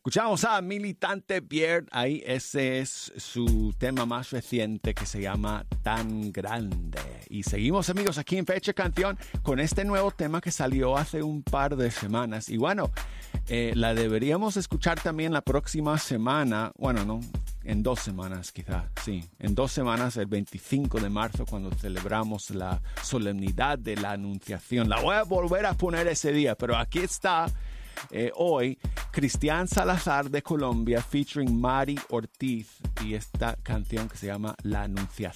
Escuchamos a Militante Beard, ahí ese es su tema más reciente que se llama Tan Grande. Y seguimos, amigos, aquí en Fecha Canción con este nuevo tema que salió hace un par de semanas. Y bueno, la deberíamos escuchar también la próxima semana, bueno, no, en 2 semanas quizás, sí, en 2 semanas, el 25 de marzo, cuando celebramos la solemnidad de la Anunciación. La voy a volver a poner ese día, pero aquí está. Hoy, Cristian Salazar de Colombia featuring Mari Ortiz y esta canción que se llama La Anunciación.